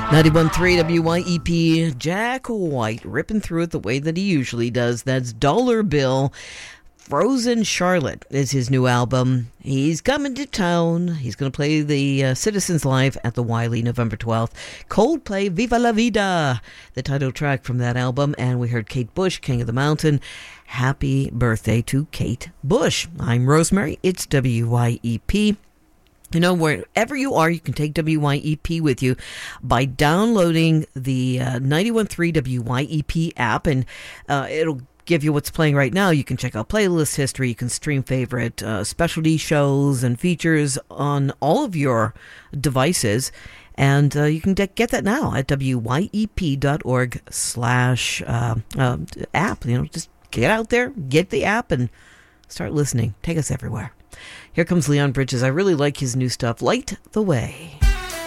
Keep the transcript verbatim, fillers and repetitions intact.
ninety-one point three W Y E P, Jack White ripping through it the way that he usually does. That's Dollar Bill. Frozen Charlotte is his new album. He's coming to town. He's going to play the uh, Citizens Live at the Wiley November twelfth. Coldplay, Viva la Vida, the title track from that album. And we heard Kate Bush, King of the Mountain. Happy birthday to Kate Bush. I'm Rosemary. It's W Y E P. You know, wherever you are, you can take W Y E P with you by downloading the uh, ninety-one point three W Y E P app, and uh, it'll give you what's playing right now. You can check out playlist history. You can stream favorite uh, specialty shows and features on all of your devices. And uh, you can de- get that now at W Y E P dot org slash uh, uh, app. You know, just get out there, get the app, and start listening. Take us everywhere. Here comes Leon Bridges. I really like his new stuff. Light the Way.